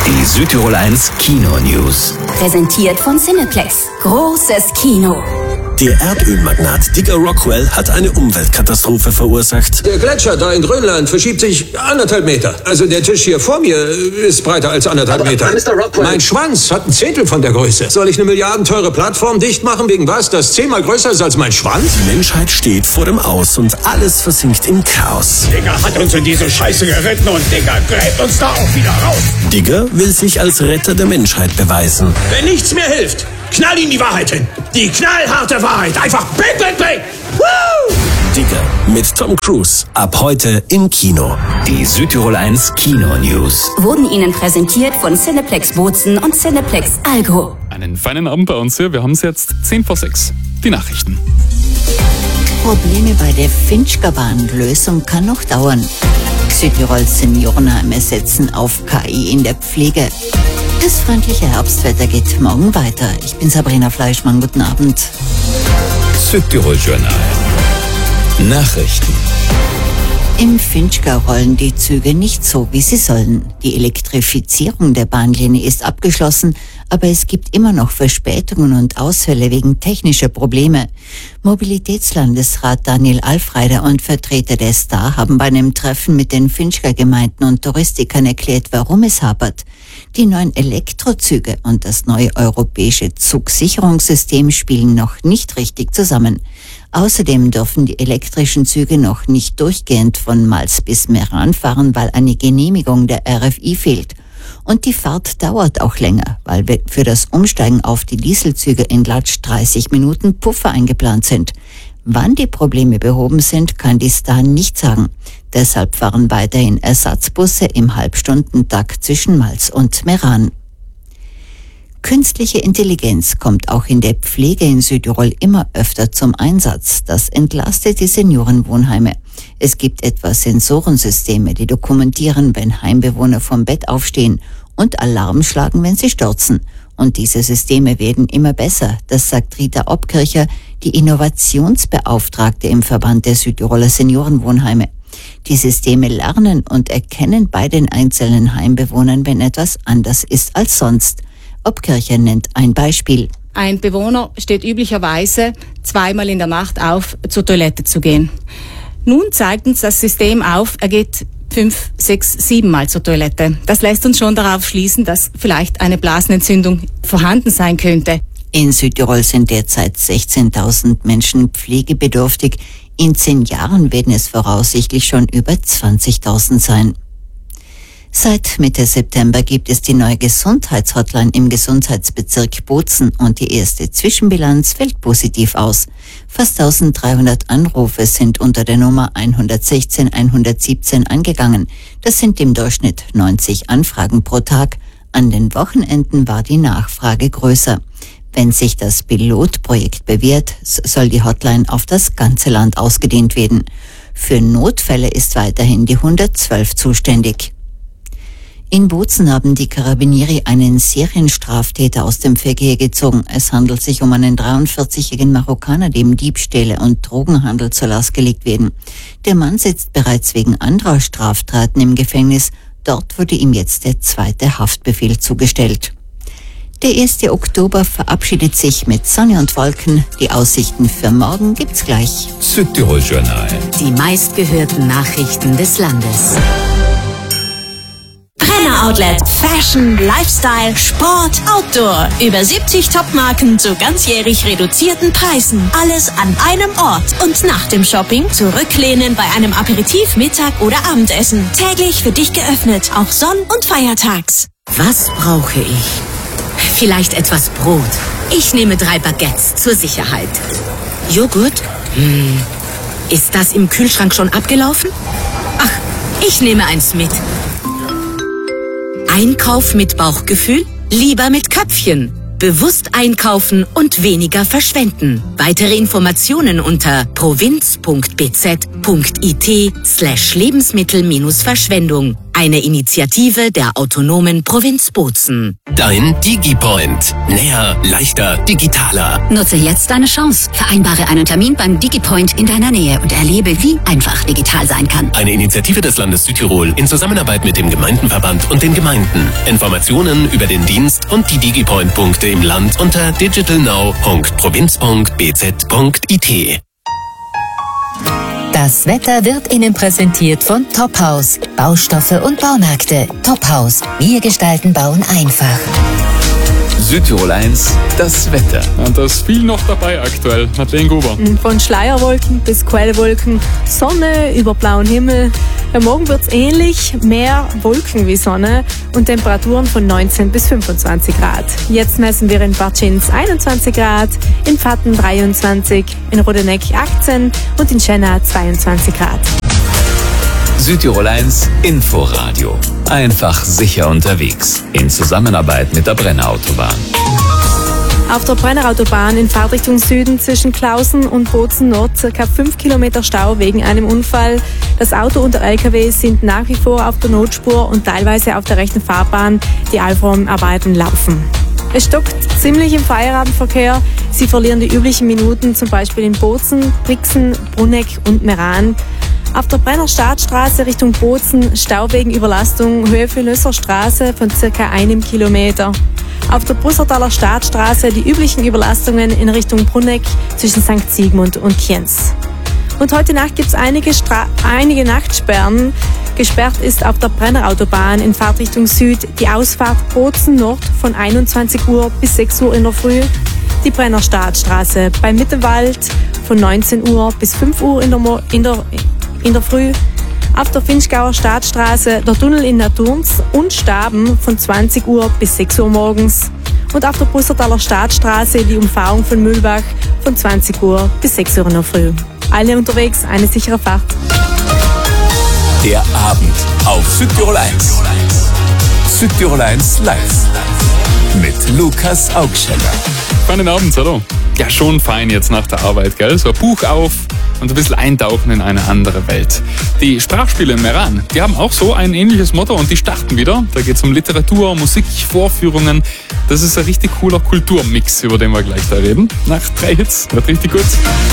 Die Südtirol 1 Kino-News. Präsentiert von Cineplex. Großes Kino. Der Erdölmagnat Digger Rockwell hat eine Umweltkatastrophe verursacht. Der Gletscher da in Grönland verschiebt sich 1,5 Meter. Also der Tisch hier vor mir ist breiter als 1,5 Meter. Mr. Rockwell. Mein Schwanz hat 1/10 von der Größe. Soll ich eine milliardenteure Plattform dicht machen wegen was, das 10-mal größer ist als mein Schwanz? Die Menschheit steht vor dem Aus und alles versinkt im Chaos. Digger hat uns in diese Scheiße geritten und Digger gräbt uns da auch wieder raus. Digger will sich als Retter der Menschheit beweisen. Wenn nichts mehr hilft, knall ihm die Wahrheit hin. Die knallharte Wahrheit. Einfach bang, bang, bang. Woo! Digger mit Tom Cruise. Ab heute im Kino. Die Südtirol 1 Kino-News. Wurden Ihnen präsentiert von Cineplex Bozen und Cineplex Algo. Einen feinen Abend bei uns hier. Wir haben es jetzt 5:10. Die Nachrichten. Probleme bei der Finchgabahn-Lösung kann noch dauern. Südtirols Seniorenheime setzen auf KI in der Pflege. Das freundliche Herbstwetter geht morgen weiter. Ich bin Sabrina Fleischmann. Guten Abend. Südtirol Journal. Nachrichten. Im Finchgau rollen die Züge nicht so, wie sie sollen. Die Elektrifizierung der Bahnlinie ist abgeschlossen, aber es gibt immer noch Verspätungen und Ausfälle wegen technischer Probleme. Mobilitätslandesrat Daniel Alfreider und Vertreter der STAR haben bei einem Treffen mit den Finchgau-Gemeinden und Touristikern erklärt, warum es hapert. Die neuen Elektrozüge und das neue europäische Zugsicherungssystem spielen noch nicht richtig zusammen. Außerdem dürfen die elektrischen Züge noch nicht durchgehend von Mals bis Meran fahren, weil eine Genehmigung der RFI fehlt. Und die Fahrt dauert auch länger, weil für das Umsteigen auf die Dieselzüge in Latsch 30 Minuten Puffer eingeplant sind. Wann die Probleme behoben sind, kann die STAR nicht sagen. Deshalb fahren weiterhin Ersatzbusse im Halbstundentakt zwischen Mals und Meran. Künstliche Intelligenz kommt auch in der Pflege in Südtirol immer öfter zum Einsatz. Das entlastet die Seniorenwohnheime. Es gibt etwa Sensorensysteme, die dokumentieren, wenn Heimbewohner vom Bett aufstehen und Alarm schlagen, wenn sie stürzen. Und diese Systeme werden immer besser, das sagt Rita Obkircher, die Innovationsbeauftragte im Verband der Südtiroler Seniorenwohnheime. Die Systeme lernen und erkennen bei den einzelnen Heimbewohnern, wenn etwas anders ist als sonst. Obkircher nennt ein Beispiel. Ein Bewohner steht üblicherweise 2-mal in der Nacht auf, zur Toilette zu gehen. Nun zeigt uns das System auf, er geht 5, 6, 7 Mal zur Toilette. Das lässt uns schon darauf schließen, dass vielleicht eine Blasenentzündung vorhanden sein könnte. In Südtirol sind derzeit 16.000 Menschen pflegebedürftig. In 10 Jahren werden es voraussichtlich schon über 20.000 sein. Seit Mitte September gibt es die neue Gesundheitshotline im Gesundheitsbezirk Bozen und die erste Zwischenbilanz fällt positiv aus. Fast 1300 Anrufe sind unter der Nummer 116 117 angegangen. Das sind im Durchschnitt 90 Anfragen pro Tag. An den Wochenenden war die Nachfrage größer. Wenn sich das Pilotprojekt bewährt, soll die Hotline auf das ganze Land ausgedehnt werden. Für Notfälle ist weiterhin die 112 zuständig. In Bozen haben die Carabinieri einen Serienstraftäter aus dem Verkehr gezogen. Es handelt sich um einen 43-jährigen Marokkaner, dem Diebstähle und Drogenhandel zur Last gelegt werden. Der Mann sitzt bereits wegen anderer Straftaten im Gefängnis. Dort wurde ihm jetzt der 2. Haftbefehl zugestellt. Der 1. Oktober verabschiedet sich mit Sonne und Wolken. Die Aussichten für morgen gibt's gleich. Südtirol Journal. Die meistgehörten Nachrichten des Landes. Brenner Outlet. Fashion, Lifestyle, Sport, Outdoor. Über 70 Topmarken zu ganzjährig reduzierten Preisen. Alles an einem Ort. Und nach dem Shopping zurücklehnen bei einem Aperitif, Mittag oder Abendessen. Täglich für dich geöffnet, auch Sonn- und Feiertags. Was brauche ich? Vielleicht etwas Brot. Ich nehme 3 Baguettes zur Sicherheit. Joghurt? Ist das im Kühlschrank schon abgelaufen? Ach, ich nehme eins mit. Einkauf mit Bauchgefühl? Lieber mit Köpfchen. Bewusst einkaufen und weniger verschwenden. Weitere Informationen unter provinz.bz.it/Lebensmittel-Verschwendung. Eine Initiative der autonomen Provinz Bozen. Dein DigiPoint. Näher, leichter, digitaler. Nutze jetzt deine Chance. Vereinbare einen Termin beim DigiPoint in deiner Nähe und erlebe, wie einfach digital sein kann. Eine Initiative des Landes Südtirol in Zusammenarbeit mit dem Gemeindenverband und den Gemeinden. Informationen über den Dienst und die DigiPoint-Punkte im Land unter digitalnow.provinz.bz.it. Das Wetter wird Ihnen präsentiert von Tophaus. Baustoffe und Baumärkte. Tophaus. Wir gestalten Bauen einfach. Südtirol 1, das Wetter. Und da ist viel noch dabei aktuell. Madeleine Gruber. Von Schleierwolken bis Quellwolken, Sonne über blauen Himmel. Morgen wird es ähnlich, mehr Wolken wie Sonne und Temperaturen von 19 bis 25 Grad. Jetzt messen wir in Bartschins 21 Grad, in Pfatten 23, in Rodeneck 18 und in Schenna 22 Grad. Südtirol 1, Inforadio. Einfach sicher unterwegs. In Zusammenarbeit mit der Brennerautobahn. Auf der Brennerautobahn in Fahrtrichtung Süden zwischen Klausen und Bozen Nord ca. 5 Kilometer Stau wegen einem Unfall. Das Auto und der LKW sind nach wie vor auf der Notspur und teilweise auf der rechten Fahrbahn. Die Allformarbeiten laufen. Es stockt ziemlich im Feierabendverkehr. Sie verlieren die üblichen Minuten, zum Beispiel in Bozen, Brixen, Bruneck und Meran. Auf der Brenner Staatsstraße Richtung Bozen Stau wegen Überlastung, Höhe für Nösser Straße von ca. 1 Kilometer. Auf der Brussertaler Staatsstraße die üblichen Überlastungen in Richtung Bruneck zwischen St. Sigmund und Kienz. Und heute Nacht gibt es einige Nachtsperren. Gesperrt ist auf der Brennerautobahn in Fahrtrichtung Süd die Ausfahrt Bozen Nord von 21 Uhr bis 6 Uhr in der Früh. Die Brenner Staatsstraße beim Mittenwald von 19 Uhr bis 5 Uhr in der Früh. Auf der Finchgauer Staatsstraße der Tunnel in Naturns und Staben von 20 Uhr bis 6 Uhr morgens. Und auf der Brussertaler Staatsstraße die Umfahrung von Mühlbach von 20 Uhr bis 6 Uhr in der Früh. Alle unterwegs, eine sichere Fahrt. Der Abend auf Südtirol 1. Südtirol 1 live. Mit Lukas Augscheller. Feinen Abend, hallo. Ja, schon fein jetzt nach der Arbeit, gell? So ein Buch auf und ein bisschen eintauchen in eine andere Welt. Die Sprachspiele in Meran, die haben auch so ein ähnliches Motto und die starten wieder. Da geht es um Literatur, Musik, Vorführungen. Das ist ein richtig cooler Kulturmix, über den wir gleich da reden. Nach 3 Hits, wird richtig gut.